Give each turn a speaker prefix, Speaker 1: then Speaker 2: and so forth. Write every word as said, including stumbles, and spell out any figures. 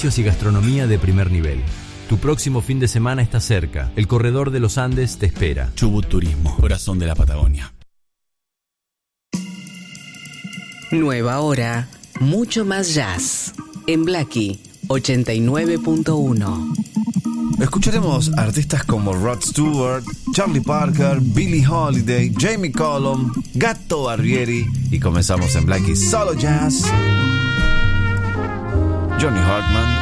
Speaker 1: y gastronomía de primer nivel. Tu próximo fin de semana está cerca. El Corredor de los Andes te espera.
Speaker 2: Chubut Turismo, corazón de la Patagonia.
Speaker 3: Nueva hora, mucho más jazz. En Blackie ochenta y nueve punto uno.
Speaker 4: Escucharemos artistas como Rod Stewart, Charlie Parker, Billie Holiday, Jamie Cullum, Gato Barbieri y comenzamos en Blackie Solo Jazz. Johnny Hartman,